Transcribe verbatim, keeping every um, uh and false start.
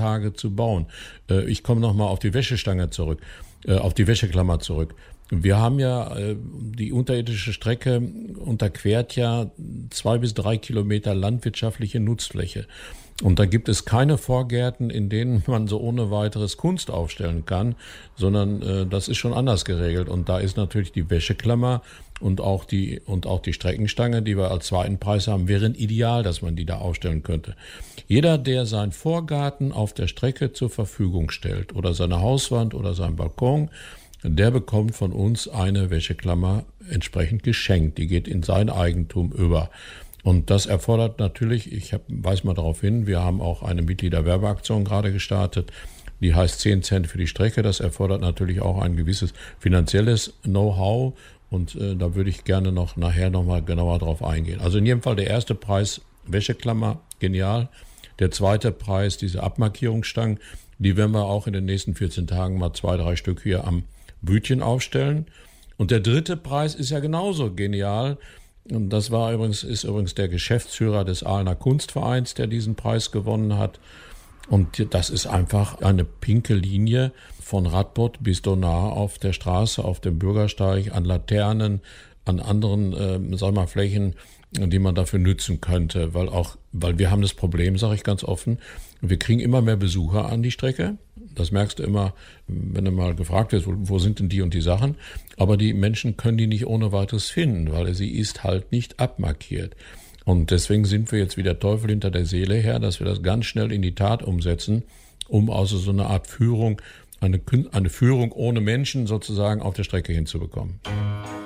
Tage zu bauen. Äh, ich komme nochmal auf die Wäschestange zurück, äh, auf die Wäscheklammer zurück. Wir haben ja, äh, die unterirdische Strecke unterquert ja zwei bis drei Kilometer landwirtschaftliche Nutzfläche. Und da gibt es keine Vorgärten, in denen man so ohne weiteres Kunst aufstellen kann, sondern äh, das ist schon anders geregelt. Und da ist natürlich die Wäscheklammer und auch die und auch die Streckenstange, die wir als zweiten Preis haben, wären ideal, dass man die da aufstellen könnte. Jeder, der seinen Vorgarten auf der Strecke zur Verfügung stellt oder seine Hauswand oder seinen Balkon, der bekommt von uns eine Wäscheklammer entsprechend geschenkt. Die geht in sein Eigentum über. Und das erfordert natürlich, ich hab, weise mal darauf hin, wir haben auch eine Mitgliederwerbeaktion gerade gestartet, die heißt zehn Cent für die Strecke. Das erfordert natürlich auch ein gewisses finanzielles Know-how und äh, da würde ich gerne noch nachher nochmal genauer drauf eingehen. Also in jedem Fall der erste Preis, Wäscheklammer, genial. Der zweite Preis, diese Abmarkierungsstangen, die werden wir auch in den nächsten vierzehn Tagen mal zwei, drei Stück hier am Bütchen aufstellen. Und der dritte Preis ist ja genauso genial. Und das war übrigens, ist übrigens der Geschäftsführer des Ahlener Kunstvereins, der diesen Preis gewonnen hat. Und das ist einfach eine pinke Linie von Radbot bis Donar auf der Straße, auf dem Bürgersteig, an Laternen, an anderen, äh, sag mal, Flächen, die man dafür nützen könnte. Weil auch, weil wir haben das Problem, sage ich ganz offen, wir kriegen immer mehr Besucher an die Strecke. Das merkst du immer, wenn du mal gefragt wirst, wo, wo sind denn die und die Sachen? Aber die Menschen können die nicht ohne weiteres finden, weil sie ist halt nicht abmarkiert. Und deswegen sind wir jetzt wie der Teufel hinter der Seele her, dass wir das ganz schnell in die Tat umsetzen, um also so eine Art Führung, eine, eine Führung ohne Menschen sozusagen auf der Strecke hinzubekommen.